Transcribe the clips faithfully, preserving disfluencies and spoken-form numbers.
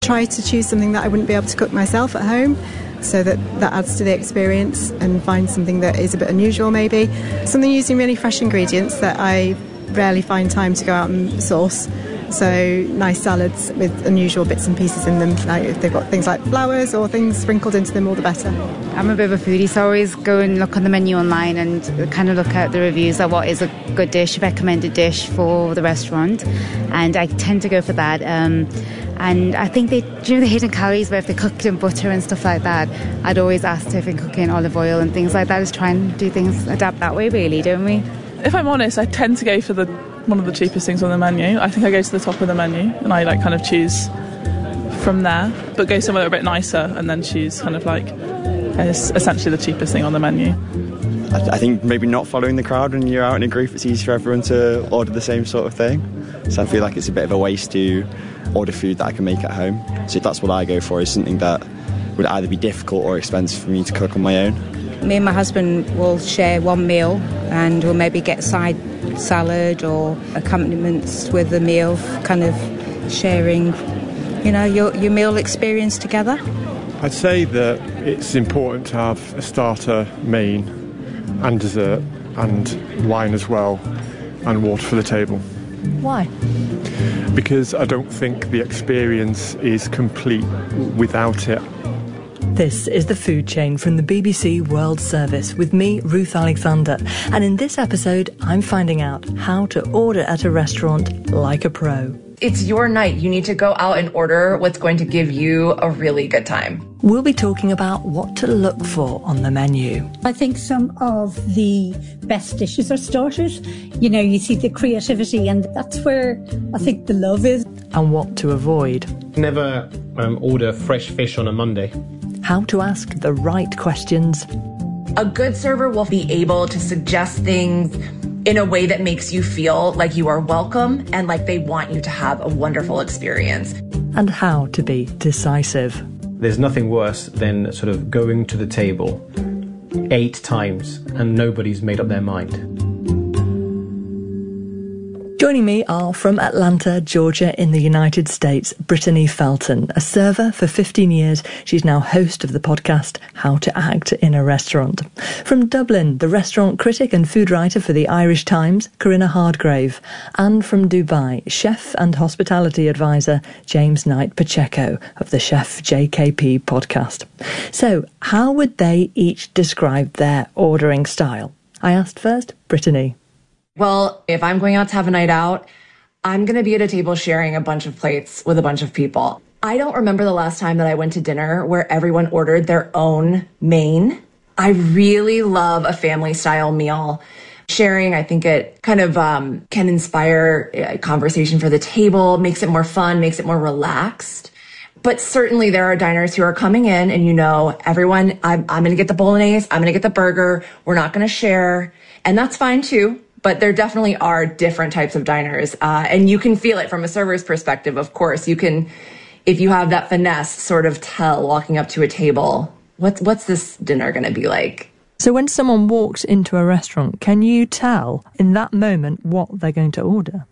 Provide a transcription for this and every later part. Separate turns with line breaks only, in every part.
Try to choose something that I wouldn't be able to cook myself at home, so that that adds to the experience, and find something that is a bit unusual maybe. Something using really fresh ingredients that I rarely find time to go out and source. So nice salads with unusual bits and pieces in them. Like if they've got things like flowers or things sprinkled into them, all the better.
I'm a bit of a foodie, so I always go and look on the menu online and kind of look at the reviews of what is a good dish, recommended dish for the restaurant. And I tend to go for that. Um, and I think they, do you know the hidden calories where if they're cooked in butter and stuff like that, I'd always ask if they're cooking olive oil and things like that. Just try and do things, adapt that way really, don't we?
If I'm honest, I tend to go for the one of the cheapest things on the menu. I think I go to the top of the menu and I like kind of choose from there, but go somewhere a bit nicer and then choose kind of like essentially the cheapest thing on the menu.
I think maybe not following the crowd when you're out in a group, it's easy for everyone to order the same sort of thing. So I feel like it's a bit of a waste to order food that I can make at home. So that's what I go for, is something that would either be difficult or expensive for me to cook on my own.
Me and my husband will share one meal and we'll maybe get side salad or accompaniments with the meal, kind of sharing, you know, your, your meal experience together.
I'd say that it's important to have a starter, main and dessert and wine as well, and water for the table.
Why?
Because I don't think the experience is complete without it.
This is The Food Chain from the B B C World Service with me, Ruth Alexander. And in this episode, I'm finding out how to order at a restaurant like a pro.
It's your night. You need to go out and order what's going to give you a really good time.
We'll be talking about what to look for on the menu.
I think some of the best dishes are starters. You know, you see the creativity, and that's where I think the love is.
And what to avoid.
Never um, order fresh fish on a Monday.
How to ask the right questions.
A good server will be able to suggest things in a way that makes you feel like you are welcome and like they want you to have a wonderful experience.
And how to be decisive.
There's nothing worse than sort of going to the table eight times and nobody's made up their mind.
Joining me are from Atlanta, Georgia in the United States, Brittany Felton. A server for fifteen years, she's now host of the podcast How to Act in a Restaurant. From Dublin, the restaurant critic and food writer for the Irish Times, Corinna Hardgrave. And from Dubai, chef and hospitality advisor James Knight Pacheco of the Chef J K P podcast. So, how would they each describe their ordering style? I asked first Brittany.
Well, if I'm going out to have a night out, I'm going to be at a table sharing a bunch of plates with a bunch of people. I don't remember the last time that I went to dinner where everyone ordered their own main. I really love a family style meal. Sharing, I think it kind of um, can inspire a conversation for the table, makes it more fun, makes it more relaxed. But certainly there are diners who are coming in and, you know, everyone, I'm, I'm going to get the bolognese, I'm going to get the burger, we're not going to share. And that's fine too. But there definitely are different types of diners. Uh, and you can feel it from a server's perspective, of course. You can, if you have that finesse, sort of tell walking up to a table, what's, what's this dinner going to be like?
So when someone walks into a restaurant, can you tell in that moment what they're going to order?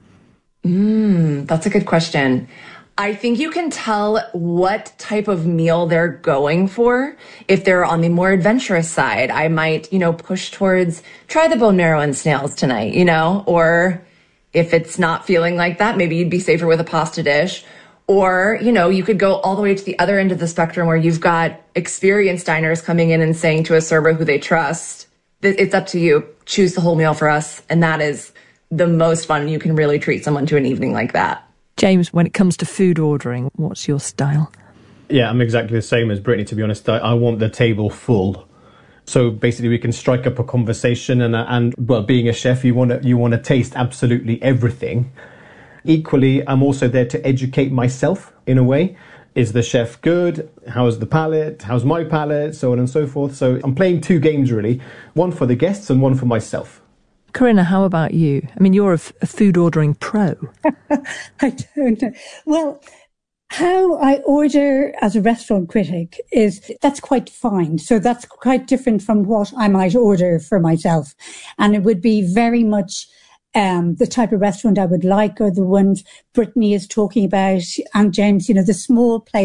Mm, that's a good question. I think you can tell what type of meal they're going for. If they're on the more adventurous side, I might, you know, push towards try the bone marrow and snails tonight, you know, or if it's not feeling like that, maybe you'd be safer with a pasta dish. Or, you know, you could go all the way to the other end of the spectrum where you've got experienced diners coming in and saying to a server who they trust, it's up to you, choose the whole meal for us. And that is the most fun. You can really treat someone to an evening like that.
James, when it comes to food ordering, what's your style?
Yeah, I'm exactly the same as Brittany, to be honest. I, I want the table full. So basically we can strike up a conversation and, and well, being a chef, you want to you want to taste absolutely everything. Equally, I'm also there to educate myself in a way. Is the chef good? How's the palate? How's my palate? So on and so forth. So I'm playing two games really, one for the guests and one for myself.
Corinna, how about you? I mean, you're a, f- a food ordering pro.
I don't know. Well, how I order as a restaurant critic is, that's quite defined. So that's quite different from what I might order for myself. And it would be very much um, the type of restaurant I would like, or the ones Brittany is talking about, and James, you know, the small place.